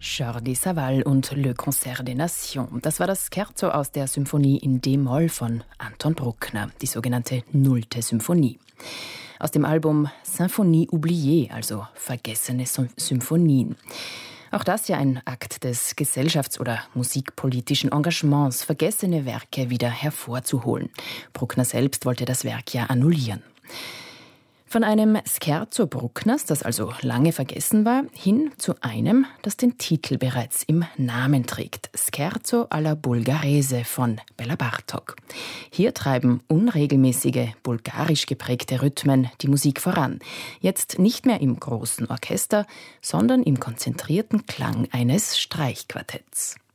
Jordi Savall und Le Concert des Nations. Das war das Scherzo aus der Symphonie in D-Moll von Anton Bruckner, die sogenannte Nullte Symphonie. Aus dem Album Symphonie oubliée, also vergessene Symphonien. Auch das ja ein Akt des gesellschafts- oder musikpolitischen Engagements, vergessene Werke wieder hervorzuholen. Bruckner selbst wollte das Werk ja annullieren. Von einem Scherzo Bruckners, das also lange vergessen war, hin zu einem, das den Titel bereits im Namen trägt. Scherzo alla Bulgarese von Bela Bartok. Hier treiben unregelmäßige, bulgarisch geprägte Rhythmen die Musik voran. Jetzt nicht mehr im großen Orchester, sondern im konzentrierten Klang eines Streichquartetts.